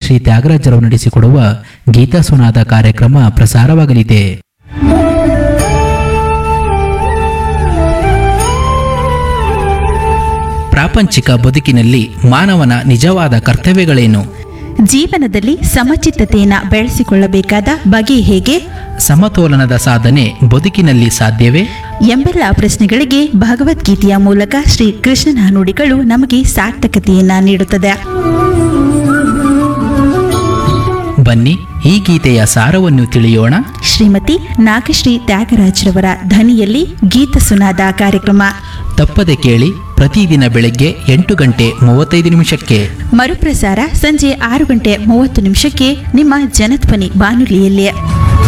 ಶ್ರೀ ತ್ಯಾಗರಾಜರವರು ನಡೆಸಿಕೊಡುವ ಗೀತಾ ಸುನಾದ ಕಾರ್ಯಕ್ರಮ ಪ್ರಸಾರವಾಗಲಿದೆ. ಪ್ರಾಪಂಚಿಕ ಬದುಕಿನಲ್ಲಿ ಮಾನವನ ನಿಜವಾದ ಕರ್ತವ್ಯಗಳೇನು? ಜೀವನದಲ್ಲಿ ಸಮಚಿತ್ತತೆಯನ್ನು ಬೆಳೆಸಿಕೊಳ್ಳಬೇಕಾದ ಬಗೆ ಹೇಗೆ? ಸಮತೋಲನದ ಸಾಧನೆ ಬದುಕಿನಲ್ಲಿ ಸಾಧ್ಯವೇ ಎಂಬೆಲ್ಲ ಪ್ರಶ್ನೆಗಳಿಗೆ ಭಗವದ್ಗೀತೆಯ ಮೂಲಕ ಶ್ರೀ ಕೃಷ್ಣನ ನುಡಿಗಳು ನಮಗೆ ಸಾರ್ಥಕತೆಯನ್ನ ನೀಡುತ್ತದೆ. ಬನ್ನಿ ಈ ಗೀತೆಯ ಸಾರವನ್ನು ತಿಳಿಯೋಣ. ಶ್ರೀಮತಿ ನಾಗಶ್ರೀ ತ್ಯಾಗರಾಜ್ರವರ ಧ್ವನಿಯಲ್ಲಿ ಗೀತ ಸುನಾದ ಕಾರ್ಯಕ್ರಮ ತಪ್ಪದೆ ಕೇಳಿ, ಪ್ರತಿದಿನ ಬೆಳಗ್ಗೆ 8:35 ಮರುಪ್ರಸಾರ ಸಂಜೆ 6:30 ನಿಮ್ಮ ಜನಧ್ವನಿ ಬಾನುಲಿಯಲ್ಲಿ.